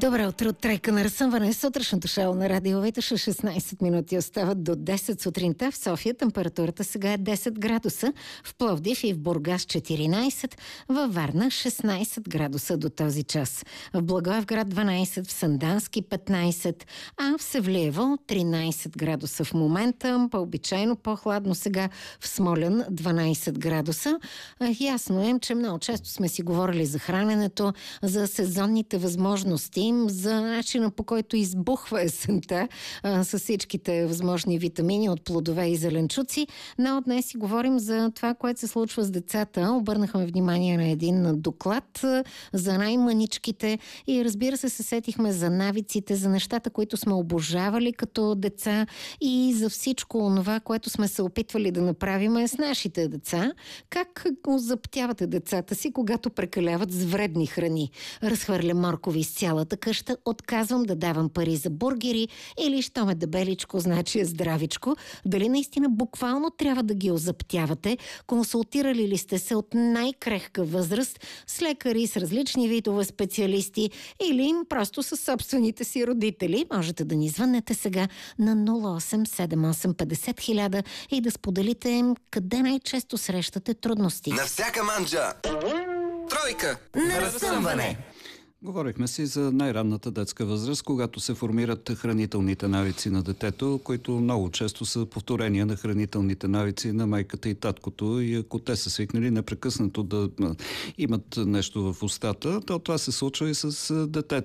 Добро утро от Тройка на разсъмване. Сутрешното шоу на Радио Витоша. 16 минути остават до 10 сутринта. В София температурата сега е 10 градуса. В Пловдив и в Бургас 14. Във Варна 16 градуса до този час. В Благоевград 12, в Сандански 15, а в Севлиево 13 градуса в момента. По-обичайно по-хладно сега в Смолян 12 градуса. Ясно е, че много често сме си говорили за храненето, за сезонните възможности, за начина, по който избухва есента с всичките възможни витамини от плодове и зеленчуци. Но днес си говорим за това, което се случва с децата. Обърнахме внимание на един доклад за най-мъничките и разбира се сетихме за навиците, за нещата, които сме обожавали като деца и за всичко онова, което сме се опитвали да направим с нашите деца. Как озаптявате децата си, когато прекаляват с вредни храни? Разхвърля моркови из цялата къща, отказвам да давам пари за бургери или що ме дебеличко, значи е здравичко. Дали наистина буквално трябва да ги озаптявате? Консултирали ли сте се от най-крехка възраст с лекари, с различни видове специалисти или просто с собствените си родители? Можете да ни звъннете сега на 0878 50 000 и да споделите къде най-често срещате трудности. На всяка манджа! Тройка на разсъмване! Говорихме си за най-ранната детска възраст, когато се формират хранителните навици на детето, които много често са повторения на хранителните навици на майката и таткото, и ако те са свикнали непрекъснато да имат нещо в устата, то това се случва и с детето.